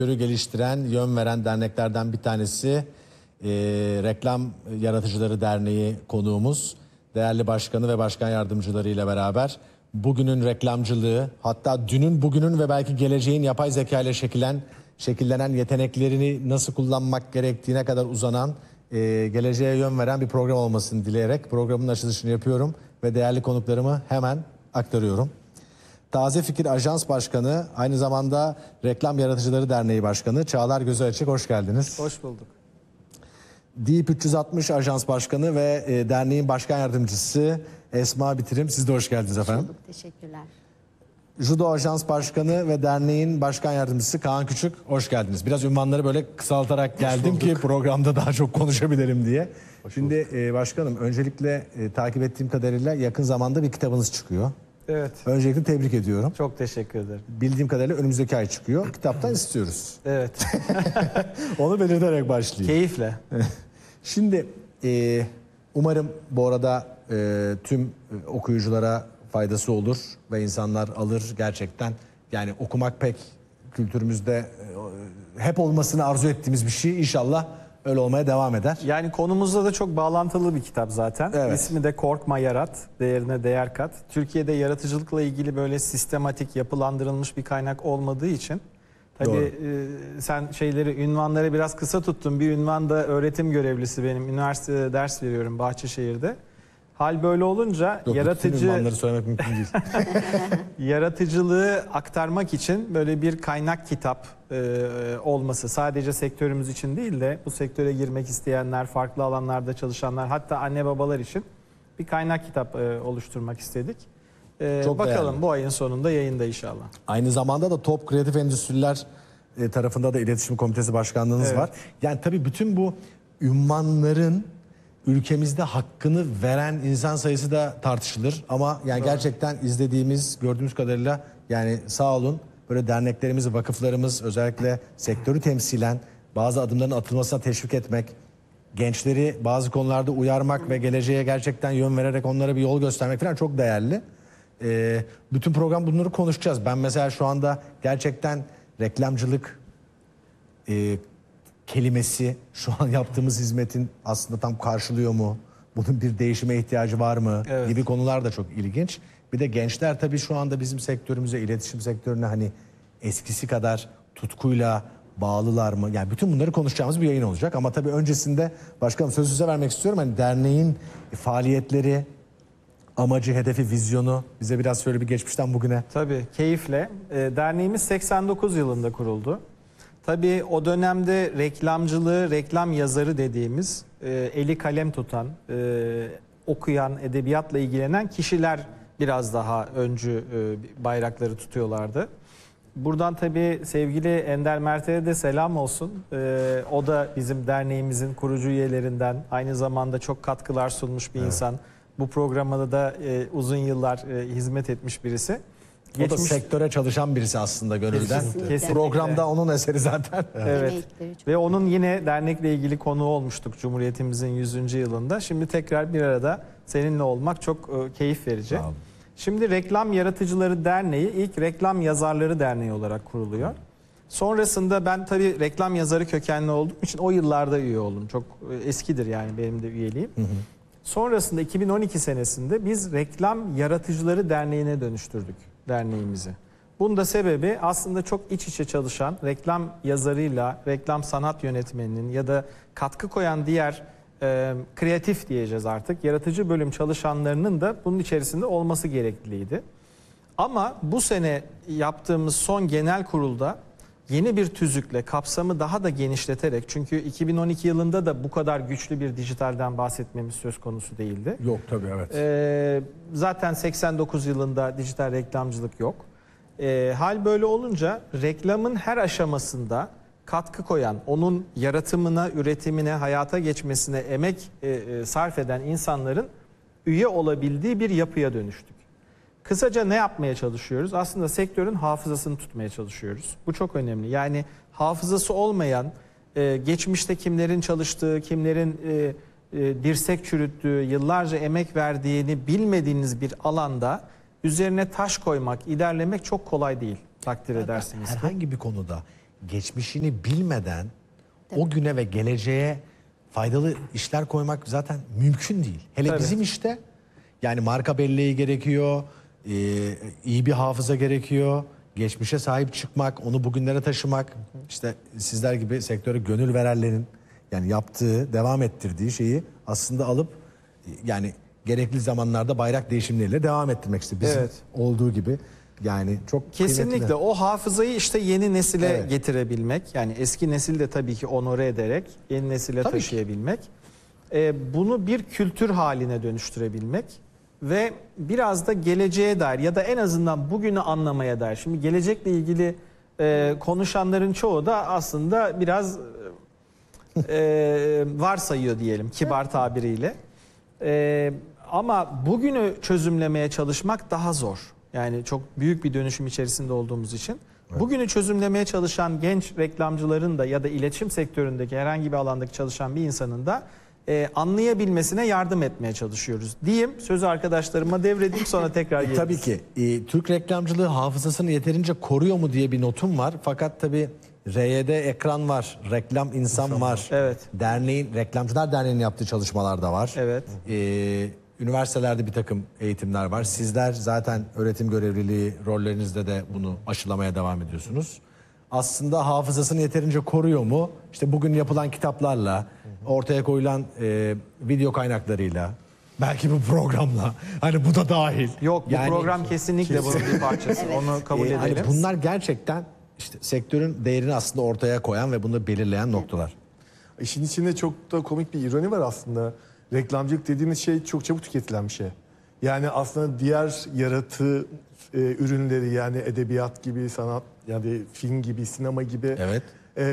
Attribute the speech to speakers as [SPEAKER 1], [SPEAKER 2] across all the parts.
[SPEAKER 1] geliştiren, yön veren derneklerden bir tanesi Reklam Yaratıcıları Derneği konuğumuz. Değerli başkanı ve başkan yardımcılarıyla beraber bugünün reklamcılığı, hatta dünün, bugünün ve belki geleceğin yapay zeka ile şekillenen yeteneklerini nasıl kullanmak gerektiğine kadar uzanan, geleceğe yön veren bir program olmasını dileyerek programın açılışını yapıyorum ve değerli konuklarımı hemen aktarıyorum. Taze Fikir Ajans Başkanı, aynı zamanda Reklam Yaratıcıları Derneği Başkanı Çağlar Gözüaçık, hoş geldiniz.
[SPEAKER 2] Hoş bulduk.
[SPEAKER 1] Deep 360 Ajans Başkanı ve derneğin başkan yardımcısı Esma Bitirim, siz de hoş geldiniz efendim.
[SPEAKER 3] Hoş bulduk, teşekkürler.
[SPEAKER 1] Judo Ajans Başkanı ve derneğin başkan yardımcısı Kaan Küçük, hoş geldiniz. Biraz ünvanları böyle kısaltarak geldim ki programda daha çok konuşabilelim diye. Şimdi başkanım, öncelikle takip ettiğim kadarıyla yakın zamanda bir kitabınız çıkıyor.
[SPEAKER 2] Evet.
[SPEAKER 1] Öncelikle tebrik ediyorum.
[SPEAKER 2] Çok teşekkür ederim.
[SPEAKER 1] Bildiğim kadarıyla önümüzdeki ay çıkıyor. Kitaptan istiyoruz.
[SPEAKER 2] Evet.
[SPEAKER 1] Onu belirterek başlayayım.
[SPEAKER 2] Keyifle.
[SPEAKER 1] Şimdi umarım bu arada tüm okuyuculara faydası olur ve insanlar alır gerçekten. Yani okumak pek kültürümüzde hep olmasını arzu ettiğimiz bir şey. İnşallah öyle olmaya devam eder.
[SPEAKER 2] Yani konumuzda da çok bağlantılı bir kitap zaten.
[SPEAKER 1] Evet.
[SPEAKER 2] İsmi de Korkma Yarat, Değerine Değer Kat. Türkiye'de yaratıcılıkla ilgili böyle sistematik, yapılandırılmış bir kaynak olmadığı için tabii sen ünvanları biraz kısa tuttun. Bir ünvan da öğretim görevlisi benim. Üniversitede ders veriyorum Bahçeşehir'de. Hal böyle olunca
[SPEAKER 1] Yok, bütün ünvanları söylemek mümkün değil.
[SPEAKER 2] yaratıcılığı aktarmak için böyle bir kaynak kitap olması, sadece sektörümüz için değil de bu sektöre girmek isteyenler, farklı alanlarda çalışanlar, hatta anne babalar için bir kaynak kitap oluşturmak istedik.
[SPEAKER 1] Çok
[SPEAKER 2] bakalım
[SPEAKER 1] değerli.
[SPEAKER 2] bu ayın sonunda yayında inşallah.
[SPEAKER 1] Aynı zamanda da Top Kreatif Endüstriler tarafında da iletişim komitesi başkanlığınız
[SPEAKER 2] Evet.
[SPEAKER 1] var. Yani tabii bütün bu ünvanların ülkemizde hakkını veren insan sayısı da tartışılır. Ama yani gerçekten izlediğimiz, gördüğümüz kadarıyla yani sağ olun, böyle derneklerimiz, vakıflarımız, özellikle sektörü temsilen bazı adımların atılmasına teşvik etmek, gençleri bazı konularda uyarmak ve geleceğe gerçekten yön vererek onlara bir yol göstermek falan çok değerli. Bütün program bunları konuşacağız. Ben mesela şu anda gerçekten reklamcılık kelimesi şu an yaptığımız hizmetin aslında tam karşılıyor mu? Bunun bir değişime ihtiyacı var mı?
[SPEAKER 2] Evet.
[SPEAKER 1] Gibi konular da çok ilginç. Bir de gençler tabii şu anda bizim sektörümüze, iletişim sektörüne hani eskisi kadar tutkuyla bağlılar mı? Yani bütün bunları konuşacağımız bir yayın olacak. Ama tabii öncesinde başkanım sözü size vermek istiyorum. Hani derneğin faaliyetleri, amacı, hedefi, vizyonu bize biraz şöyle bir geçmişten bugüne.
[SPEAKER 2] Tabii, keyifle. Derneğimiz 89 yılında kuruldu. Tabii o dönemde reklamcılığı, reklam yazarı dediğimiz, eli kalem tutan, okuyan, edebiyatla ilgilenen kişiler biraz daha öncü bayrakları tutuyorlardı. Buradan tabii sevgili Ender Mert'e de selam olsun. O da bizim derneğimizin kurucu üyelerinden, aynı zamanda çok katkılar sunmuş bir insan. Bu programda da uzun yıllar hizmet etmiş birisi.
[SPEAKER 1] O da sektöre çalışan birisi aslında gönülden.
[SPEAKER 2] Kesinlikle.
[SPEAKER 1] Programda onun eseri zaten.
[SPEAKER 2] Evet.
[SPEAKER 3] Emekleri çok-
[SPEAKER 2] Ve onun yine dernekle ilgili konuğu olmuştuk Cumhuriyetimizin 100. yılında. Şimdi tekrar bir arada seninle olmak çok keyif verici.
[SPEAKER 1] Sağ olun.
[SPEAKER 2] Şimdi Reklam Yaratıcıları Derneği ilk Reklam Yazarları Derneği olarak kuruluyor. Sonrasında ben tabii reklam yazarı kökenli olduğum için o yıllarda üye oldum. Çok eskidir yani benim de üyeliğim. Sonrasında 2012 senesinde biz Reklam Yaratıcıları Derneği'ne dönüştürdük derneğimizi. Bunun da sebebi aslında çok iç içe çalışan reklam yazarıyla reklam sanat yönetmeninin ya da katkı koyan diğer kreatif diyeceğiz artık yaratıcı bölüm çalışanlarının da bunun içerisinde olması gerekliydi. Ama bu sene yaptığımız son genel kurulda yeni bir tüzükle kapsamı daha da genişleterek, çünkü 2012 yılında da bu kadar güçlü bir dijitalden bahsetmemiz söz konusu değildi.
[SPEAKER 1] Yok tabii, evet.
[SPEAKER 2] Zaten 89 yılında dijital reklamcılık yok. Hal böyle olunca reklamın her aşamasında katkı koyan, onun yaratımına, üretimine, hayata geçmesine emek sarf eden insanların üye olabildiği bir yapıya dönüştük. Kısaca ne yapmaya çalışıyoruz? Aslında sektörün hafızasını tutmaya çalışıyoruz. Bu çok önemli. Yani hafızası olmayan, geçmişte kimlerin çalıştığı, kimlerin dirsek çürüttüğü, yıllarca emek verdiğini bilmediğiniz bir alanda üzerine taş koymak, ilerlemek çok kolay değil, takdir edersiniz.
[SPEAKER 1] Herhangi bir konuda geçmişini bilmeden o güne ve geleceğe faydalı işler koymak zaten mümkün değil. Hele
[SPEAKER 2] Tabii.
[SPEAKER 1] bizim işte yani marka belleği gerekiyor, iyi bir hafıza gerekiyor, geçmişe sahip çıkmak, onu bugünlere taşımak. İşte sizler gibi sektöre gönül verenlerin yani yaptığı, devam ettirdiği şeyi aslında alıp yani gerekli zamanlarda bayrak değişimleriyle devam ettirmek işte bizim
[SPEAKER 2] Evet.
[SPEAKER 1] olduğu gibi. Yani çok
[SPEAKER 2] Kesinlikle
[SPEAKER 1] kıymetli.
[SPEAKER 2] o hafızayı işte yeni nesile
[SPEAKER 1] Evet.
[SPEAKER 2] getirebilmek. Yani eski nesil de tabii ki onore ederek yeni nesile
[SPEAKER 1] Tabii ki.
[SPEAKER 2] taşıyabilmek. Bunu bir kültür haline dönüştürebilmek ve biraz da geleceğe dair ya da en azından bugünü anlamaya dair. Şimdi gelecekle ilgili konuşanların çoğu da aslında biraz varsayıyor diyelim kibar tabiriyle. Ama bugünü çözümlemeye çalışmak daha zor. Yani çok büyük bir dönüşüm içerisinde olduğumuz için. Bugünü çözümlemeye çalışan genç reklamcıların da ya da iletişim sektöründeki herhangi bir alandaki çalışan bir insanın da anlayabilmesine yardım etmeye çalışıyoruz. Diyeyim, sözü arkadaşlarıma devredeyim sonra tekrar geliriz.
[SPEAKER 1] Tabii ki. Türk reklamcılığı hafızasını yeterince koruyor mu diye bir notum var. Fakat tabii RYD ekran var, reklam insan var.
[SPEAKER 2] Evet.
[SPEAKER 1] Derneğin, Reklamcılar Derneği'nin yaptığı çalışmalar da var.
[SPEAKER 2] Evet.
[SPEAKER 1] Üniversitelerde bir takım eğitimler var. Sizler zaten öğretim görevliliği rollerinizde de bunu aşılamaya devam ediyorsunuz. Aslında hafızasını yeterince koruyor mu? İşte bugün yapılan kitaplarla, ortaya koyulan video kaynaklarıyla, belki bu programla, hani bu da dahil.
[SPEAKER 2] Yok, bu program kesinlikle bunun bir parçası. Onu kabul
[SPEAKER 1] Hani
[SPEAKER 2] edelim.
[SPEAKER 1] bunlar gerçekten işte sektörün değerini aslında ortaya koyan ve bunu belirleyen noktalar.
[SPEAKER 3] İşin içinde çok da komik bir ironi var aslında. Reklamcılık dediğimiz şey çok çabuk tüketilen bir şey. Yani aslında diğer yaratı ürünleri yani edebiyat gibi, sanat yani film gibi, sinema gibi
[SPEAKER 1] Evet.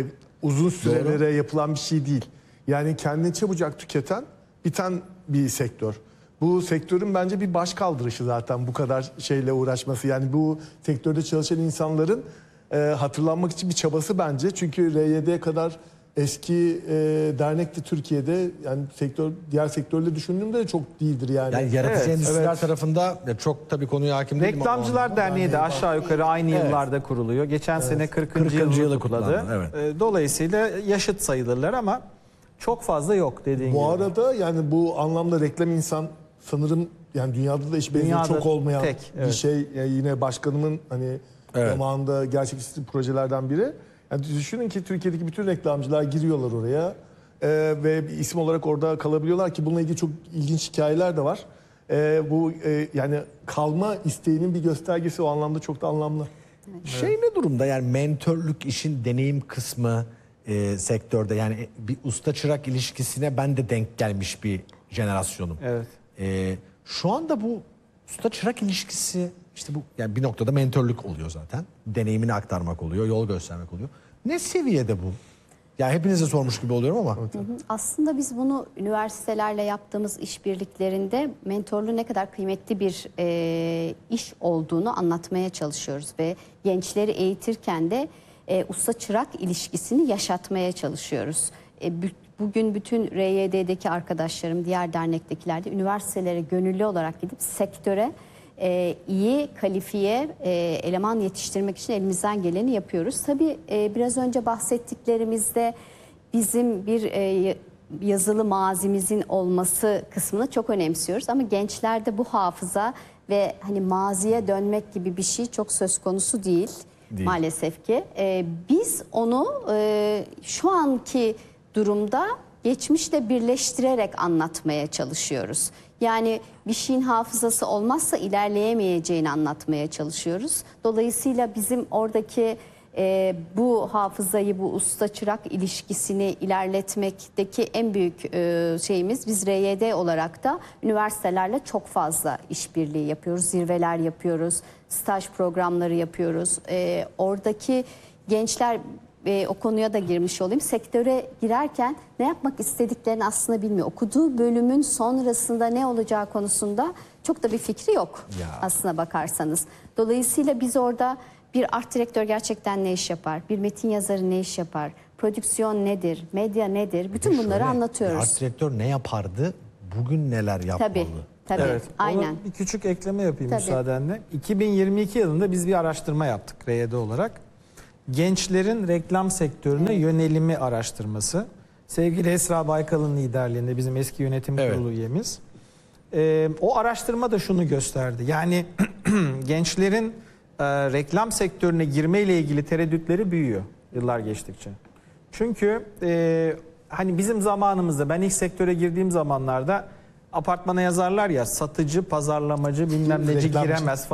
[SPEAKER 3] uzun sürelere yapılan bir şey değil. Yani kendini çabucak tüketen, biten bir sektör. Bu sektörün bence bir baş kaldırışı zaten bu kadar şeyle uğraşması. Yani bu sektörde çalışan insanların hatırlanmak için bir çabası bence. Çünkü RYD kadar eski dernekti Türkiye'de, yani sektör diğer sektörle düşündüğümde de çok değildir yani.
[SPEAKER 1] Yani yaratıcı
[SPEAKER 2] Evet,
[SPEAKER 1] endüstriler
[SPEAKER 3] evet.
[SPEAKER 1] tarafında çok tabii konuya hakim değilim ama
[SPEAKER 2] Reklamcılar Derneği de aşağı yukarı aynı yıllarda kuruluyor. Geçen sene 40.
[SPEAKER 1] 40.
[SPEAKER 2] yılını
[SPEAKER 1] yılı
[SPEAKER 2] kutladı.
[SPEAKER 1] kutlandı,
[SPEAKER 2] Dolayısıyla yaşıt sayılırlar ama çok fazla yok dediğin
[SPEAKER 3] Bu
[SPEAKER 2] gibi.
[SPEAKER 3] arada yani bu anlamda reklam insan sanırım yani dünyada da eş benzeri
[SPEAKER 2] Dünyada
[SPEAKER 3] çok olmayan
[SPEAKER 2] tek,
[SPEAKER 3] bir
[SPEAKER 2] evet.
[SPEAKER 3] şey. Yani yine başkanımın hani
[SPEAKER 1] Evet.
[SPEAKER 3] zamanında gerçekleştirdiği projelerden biri. Yani düşünün ki Türkiye'deki bütün reklamcılar giriyorlar oraya ve bir isim olarak orada kalabiliyorlar ki bununla ilgili çok ilginç hikayeler de var. Bu yani kalma isteğinin bir göstergesi, o anlamda çok da anlamlı.
[SPEAKER 1] şey ne durumda yani mentörlük işin deneyim kısmı sektörde yani bir usta çırak ilişkisine ben de denk gelmiş bir jenerasyonum.
[SPEAKER 2] Evet.
[SPEAKER 1] Şu anda bu usta çırak ilişkisi işte bu yani bir noktada mentörlük oluyor zaten. Deneyimini aktarmak oluyor, yol göstermek oluyor. Ne seviyede bu? Ya hepinize sormuş gibi oluyorum ama.
[SPEAKER 4] Aslında biz bunu üniversitelerle yaptığımız işbirliklerinde mentorluğun ne kadar kıymetli bir iş olduğunu anlatmaya çalışıyoruz ve gençleri eğitirken de usta çırak ilişkisini yaşatmaya çalışıyoruz. Bugün bütün RYD'deki arkadaşlarım, diğer dernektekiler de üniversitelere gönüllü olarak gidip sektöre iyi kalifiye eleman yetiştirmek için elimizden geleni yapıyoruz. Tabii biraz önce bahsettiklerimizde bizim bir yazılı mazimizin olması kısmını çok önemsiyoruz. Ama gençlerde bu hafıza ve hani maziye dönmek gibi bir şey çok söz konusu değil. Maalesef ki. Biz onu şu anki durumda geçmişle birleştirerek anlatmaya çalışıyoruz. Yani bir şeyin hafızası olmazsa ilerleyemeyeceğini anlatmaya çalışıyoruz. Dolayısıyla bizim oradaki bu hafızayı, bu usta çırak ilişkisini ilerletmekteki en büyük şeyimiz, biz RYD olarak da üniversitelerle çok fazla işbirliği yapıyoruz, zirveler yapıyoruz, staj programları yapıyoruz. Oradaki gençler, o konuya da girmiş olayım, sektöre girerken ne yapmak istediklerini aslında bilmiyor. Okuduğu bölümün sonrasında ne olacağı konusunda çok da bir fikri yok aslına bakarsanız. Dolayısıyla biz orada bir art direktör gerçekten ne iş yapar, bir metin yazarı ne iş yapar, prodüksiyon nedir, medya nedir, bütün bunları anlatıyoruz.
[SPEAKER 1] Art direktör ne yapardı, bugün neler yapmalı?
[SPEAKER 4] Tabii,
[SPEAKER 2] Evet.
[SPEAKER 4] aynen.
[SPEAKER 2] Ona bir küçük ekleme yapayım
[SPEAKER 4] Tabii.
[SPEAKER 2] müsaadenle. 2022 yılında biz bir araştırma yaptık RYD olarak. Gençlerin reklam sektörüne yönelimi araştırması. Sevgili Esra Baykal'ın liderliğinde bizim eski yönetim kurulu üyemiz. O araştırma da şunu gösterdi. Yani gençlerin reklam sektörüne girmeyle ilgili tereddütleri büyüyor yıllar geçtikçe. Çünkü hani bizim zamanımızda, ben ilk sektöre girdiğim zamanlarda apartmana yazarlar ya, satıcı, pazarlamacı, bilmem neci
[SPEAKER 3] Reklamcı.
[SPEAKER 2] giremez